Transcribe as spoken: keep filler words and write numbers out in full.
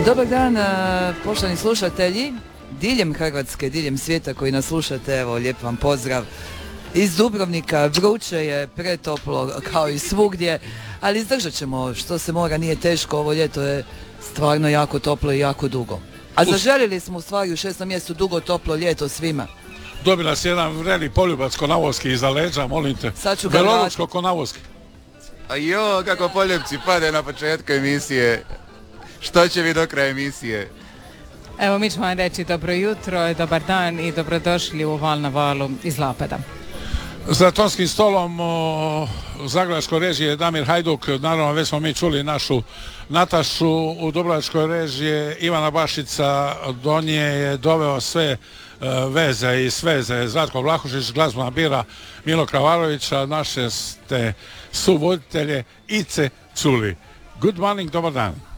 Dobar dan, a, poštovani slušatelji, diljem Hrvatske, diljem svijeta koji nas slušate, evo, lijep vam pozdrav. Iz Dubrovnika vruće je, pretoplo kao i svugdje, ali izdržat ćemo, što se mora, nije teško, ovo ljeto je stvarno jako toplo i jako dugo. A zaželjeli smo u stvari u šestom mjesecu dugo toplo ljeto svima. Dobi nas jedan vreli poljubac konavoski iza leđa, molim te. Sad ću ga Beloručko konavoski. A jo, kako poljubci pade na početku emisije. Što će vi do kraja emisije? Evo, mi ćemo vam reći dobro jutro, dobar dan i dobrodošli u Val na valu iz Lapada. Za tonskim stolom o, zagrebačkoj režiji je Damir Hajduk, naravno već smo mi čuli našu Natašu, u dubrovačkoj režiji je Ivana Bašica, do nje je doveo sve e, veze i sveze Zlatko Vlahušić, glazbena bira Milo Kravarovića, naše ste suvoditelje Ice čuli. Good morning, dobar dan.